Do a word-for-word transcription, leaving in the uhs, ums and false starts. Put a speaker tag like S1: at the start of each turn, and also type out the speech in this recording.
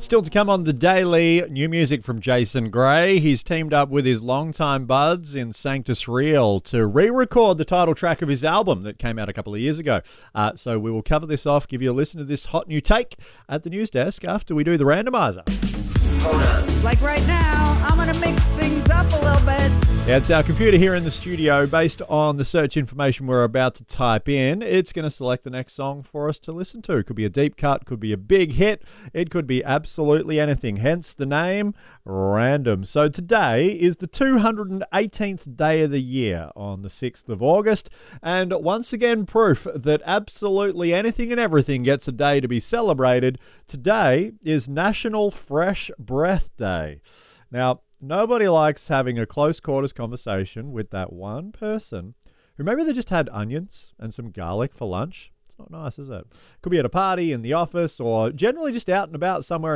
S1: Still to come on The Daily, new music from Jason Gray. He's teamed up with his longtime buds in Sanctus Real to re-record the title track of his album that came out a couple of years ago. Uh, so we will cover this off, give you a listen to this hot new take at the news desk after we do the randomizer.
S2: Hold on.
S3: Like right now, I'm going to mix things up a little bit.
S1: Yeah, it's our computer here in the studio. Based on the search information we're about to type in, it's going to select the next song for us to listen to. Could be a deep cut, could be a big hit. It could be absolutely anything, hence the name Random. So today is the two hundred eighteenth day of the year on the sixth of August. And once again, proof that absolutely anything and everything gets a day to be celebrated. Today is National Fresh Breath Day. Now, nobody likes having a close quarters conversation with that one person who maybe they just had onions and some garlic for lunch. It's not nice, is it? Could be at a party, in the office, or generally just out and about somewhere